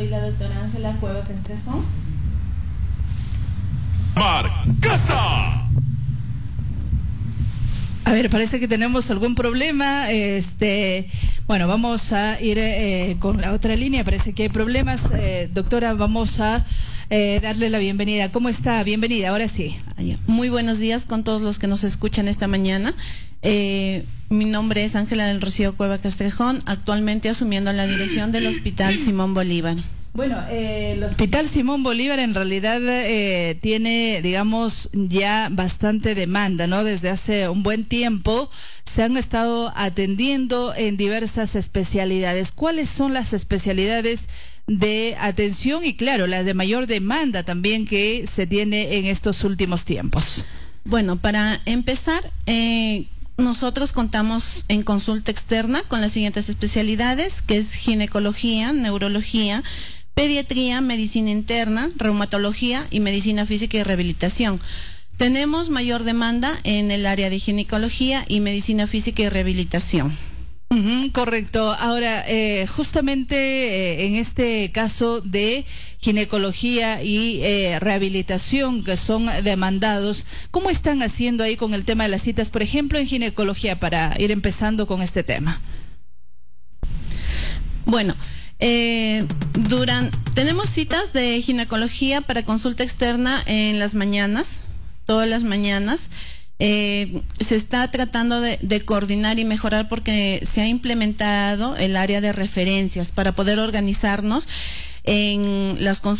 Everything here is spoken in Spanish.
soy la doctora Ángela Cueva Castrejón. Casa. A ver, parece que tenemos algún problema. Bueno, vamos a ir con la otra línea. Parece que hay problemas. Doctora, vamos a darle la bienvenida. ¿Cómo está? Bienvenida, ahora sí. Muy buenos días con todos los que nos escuchan esta mañana. Mi nombre es Ángela del Rocío Cueva Castrejón, actualmente asumiendo la dirección del Hospital Simón Bolívar. Bueno, el Hospital Simón Bolívar en realidad tiene, digamos, ya bastante demanda, ¿no? Desde hace un buen tiempo se han estado atendiendo en diversas especialidades. ¿Cuáles son las especialidades de atención y, claro, las de mayor demanda también que se tiene en estos últimos tiempos? Bueno, para empezar, nosotros contamos en consulta externa con las siguientes especialidades, que es ginecología, neurología, pediatría, medicina interna, reumatología y medicina física y rehabilitación. Tenemos mayor demanda en el área de ginecología y medicina física y rehabilitación. Correcto. Ahora, justamente en este caso de ginecología y rehabilitación que son demandados, ¿cómo están haciendo ahí con el tema de las citas, por ejemplo, en ginecología, para ir empezando con este tema? Bueno, tenemos citas de ginecología para consulta externa en las mañanas, todas las mañanas. Se está tratando de coordinar y mejorar porque se ha implementado el área de referencias para poder organizarnos en las consultas